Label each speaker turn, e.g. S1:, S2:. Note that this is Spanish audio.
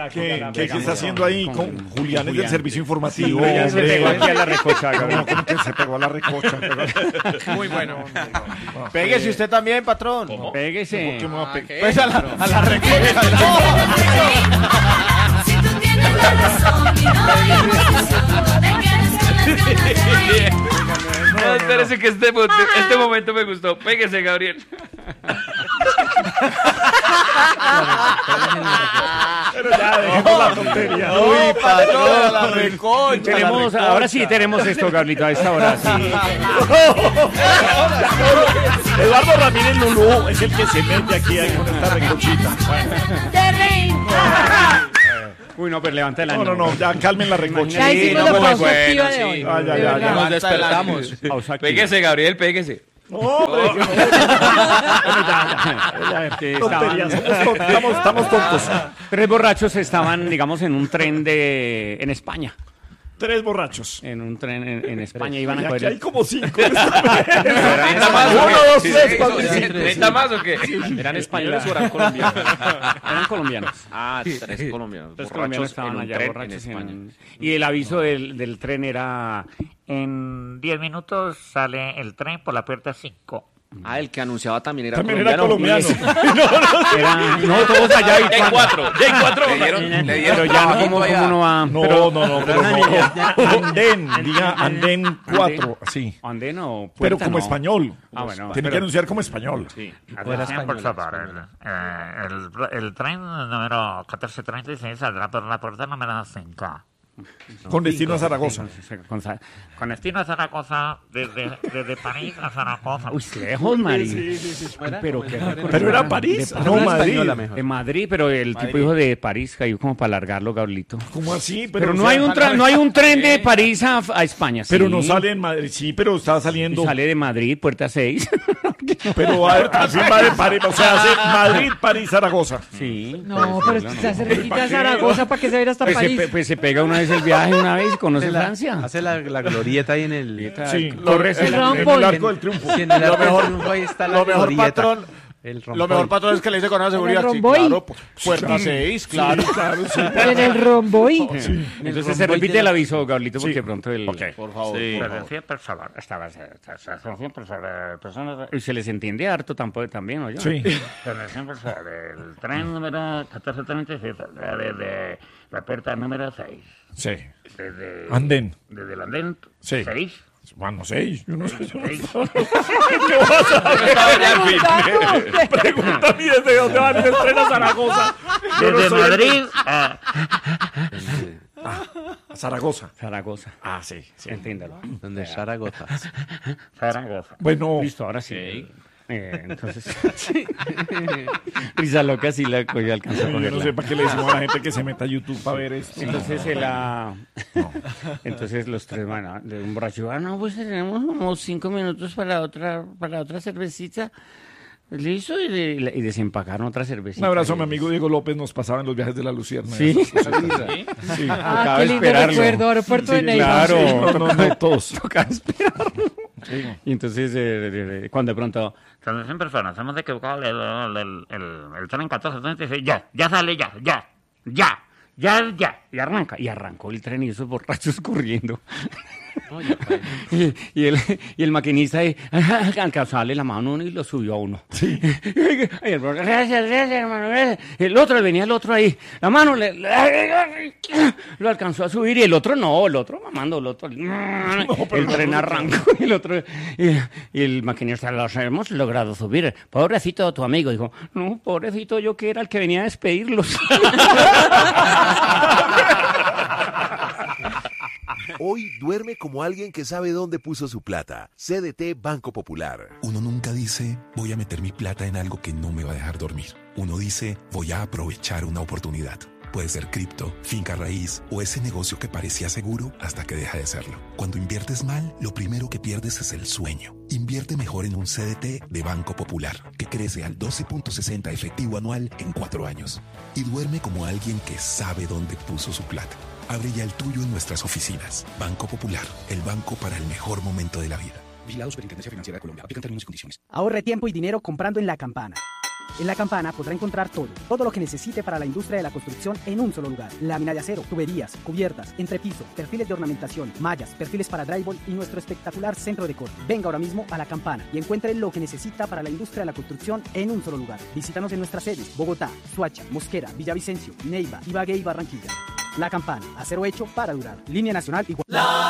S1: ¿Qué está haciendo ahí con Julián del servicio informativo?
S2: Ya se pegó aquí a la recocha.
S1: ¿Cómo que se pegó a la recocha?
S3: Muy bueno. Péguese usted también, patrón.
S2: ¿Cómo? Péguese.
S1: ¿Qué me va a pegar?
S3: Pues a la recocha.
S4: Si tú tienes la razón y no digamos eso, te quedes con las ganas de reír.
S5: No, espérese que este momento me gustó. Péguese, Gabriel.
S1: Pero ya, dejemos la tontería.
S3: Uy, patrón, la recocha.
S2: Tenemos, ahora sí tenemos esto, Gablito, a esta hora sí.
S1: Eduardo Ramírez Lulú es el que se mete aquí con esta recochita.
S4: De reír.
S2: Uy, no, pero levanta el ánimo.
S1: No, ya calmen la recocha.
S6: Ya hicimos
S5: no,
S6: la
S5: muy
S6: pausa
S5: bueno,
S6: activa de
S5: sí.
S6: hoy.
S1: Ya,
S6: De
S1: ya,
S6: verdad.
S3: Nos despertamos.
S2: Pausa aquí.
S5: Péguese, Gabriel, péguese.
S1: Hombre, tonterías. Estamos tontos.
S2: 3 borrachos estaban, digamos, en un tren en España.
S1: 3 borrachos.
S2: En un tren en España iban
S1: Y
S2: a
S1: aquí
S2: coger.
S1: hay como 5.
S5: ¿Necesita más o
S1: 1,
S5: qué?
S1: 2,
S5: Sí,
S1: 3,
S5: sí,
S1: 4,
S5: sí,
S1: 5.
S5: ¿necesita más o qué?
S7: ¿Eran españoles o eran colombianos?
S2: Eran colombianos.
S7: Ah, 3 colombianos.
S2: Los
S7: Borrachos
S2: colombianos estaban
S7: en un
S2: allá
S7: tren
S2: borrachos
S7: en España.
S2: y el aviso del tren era:
S8: En 10 minutos sale el tren por la puerta 5.
S7: Ah, el que anunciaba también era
S1: También era
S7: colombiano.
S1: colombiano.
S2: no, todos allá.
S5: Ya hay 4.
S7: Le dieron
S2: Pero ya no, ¿cómo no va?
S1: No,
S2: Pero,
S1: pero Andén, diga Andén 4, sí.
S2: ¿Andén o puerta?
S1: Pero como
S2: No.
S1: español.
S2: Ah, bueno.
S1: Tiene que anunciar como español.
S2: Sí.
S8: Atención, por favor. El tren número 1436 saldrá por la puerta número 5.
S1: Con destino a Zaragoza.
S8: Con destino a Zaragoza, desde París a Zaragoza.
S2: Uy, lejos, Mari. Pero
S1: era París, no Madrid.
S2: De Madrid, pero el tipo dijo de París, cayó como para alargarlo, Gablito.
S1: ¿Cómo así?
S2: Pero no hay un tren de París a España.
S1: Pero
S2: sí.
S1: no sale en Madrid. Sí, pero está saliendo.
S2: Sale de Madrid, puerta 6.
S1: Pero así va de París. O sea, hace Madrid, París, Zaragoza.
S2: Sí.
S6: No, pero se hace cerquita a Zaragoza para que se vaya hasta París.
S2: Pues se pega una vez el viaje, una vez y conoce Francia.
S9: Hace la glorieta ahí en el...
S1: Sí,
S2: Corres
S1: en
S6: Rampo.
S1: el arco del triunfo.
S9: Sí, en el arco del triunfo ahí está la
S3: Lo mejor,
S9: glorieta.
S3: patrón.
S9: El
S3: Lo mejor, patrón, es que le dice con una seguridad. Sí,
S6: romboy.
S3: claro, puerta 6, claro.
S1: Sí.
S6: En el romboy.
S2: Entonces se repite el aviso, Gablito, porque pronto el...
S3: Por favor.
S5: Sí.
S8: Atención, por favor. Atención, por favor. Personas.
S2: Y se les entiende harto también, ¿o yo?
S1: Sí.
S8: Atención, por favor. El tren número 1436 saldrá desde la puerta número 6.
S1: Sí.
S8: Desde
S1: Andén.
S8: Desde el andén
S1: Sí.
S8: 6.
S1: Bueno, 6. Yo no sé.
S6: Preguntando.
S1: Pregunta a mí desde dónde va el tren a Zaragoza. Yo no
S8: Desde
S1: soy el-
S8: Madrid
S1: a Zaragoza.
S2: Zaragoza.
S1: Ah, sí.
S2: Entiéndalo.
S9: Donde es Zaragoza.
S8: Zaragoza.
S1: Bueno,
S2: Listo, ahora sí. Entonces, risa loca sí la cogió, alcanzó a
S1: yo no
S2: cogerla.
S1: sé para qué le decimos a la gente que se meta a YouTube para ver esto.
S2: Entonces entonces los tres, bueno, de un borracho, no, pues tenemos como 5 minutos para otra cervecita. Listo, y desempacaron otra cervecita.
S1: Un abrazo a mi amigo Diego López, nos pasaba en los viajes de la Lucierna.
S2: Sí.
S1: Sí.
S6: Ah,
S2: Tocaba
S6: qué lindo
S2: esperarlo.
S6: recuerdo, aeropuerto de
S1: Sí,
S6: Neiva.
S2: claro.
S1: No, todos.
S2: Tocaba esperarlo. Y entonces, cuando de pronto,
S8: Atención, personas. Hemos equivocado el tren 1436. Ya sale, ya.
S2: y arrancó el tren y esos borrachos corriendo. y el maquinista alcanzó a darle la mano a uno y lo subió a uno. Sí. Y el borracho, gracias, hermano, gracias. Venía el otro ahí, la mano lo alcanzó a subir y el otro mamando, el tren arrancó y el otro, y el maquinista, los hemos logrado subir. Pobrecito tu amigo, dijo, no, pobrecito yo que era el que venía a despedirlos.
S10: Hoy duerme como alguien que sabe dónde puso su plata. CDT Banco Popular.
S11: Uno nunca dice, voy a meter mi plata en algo que no me va a dejar dormir. Uno dice, voy a aprovechar una oportunidad. Puede ser cripto, finca raíz o ese negocio que parecía seguro hasta que deja de serlo. Cuando inviertes mal, lo primero que pierdes es el sueño. Invierte mejor en un CDT de Banco Popular, que crece al 12.60 efectivo anual en 4 años. Y duerme como alguien que sabe dónde puso su plata. Abre ya el tuyo en nuestras oficinas. Banco Popular, el banco para el mejor momento de la vida.
S12: Vigilado Superintendencia Financiera de Colombia. Aplican términos y condiciones.
S13: Ahorre tiempo y dinero comprando en La Campana.
S12: En La Campana podrá encontrar todo lo que necesite para la industria de la construcción en un solo lugar. Lámina de acero, tuberías, cubiertas, entrepiso, perfiles de ornamentación, mallas, perfiles para drywall y nuestro espectacular centro de corte. Venga ahora mismo a La Campana y encuentre lo que necesita para la industria de la construcción en un solo lugar. Visítanos en nuestras sedes: Bogotá, Soacha, Mosquera, Villavicencio, Neiva, Ibagué y Barranquilla. La Campana, acero hecho para durar. Línea nacional igual.